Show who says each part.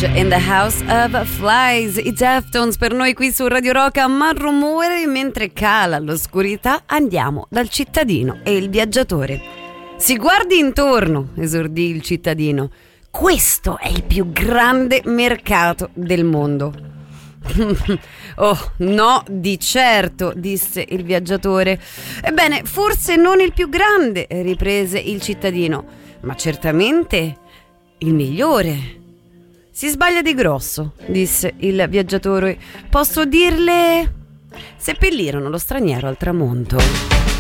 Speaker 1: George in the House of Flies, i Deftones per noi qui su Radio Rock a man rumore. Mentre cala l'oscurità andiamo dal cittadino e il viaggiatore. Si guardi intorno, esordì il cittadino. Questo è il più grande mercato del mondo. Oh, no, di certo, disse il viaggiatore. Ebbene, forse non il più grande, riprese il cittadino, ma certamente il migliore. Si sbaglia di grosso, disse il viaggiatore. Posso dirle... Seppellirono lo straniero al tramonto.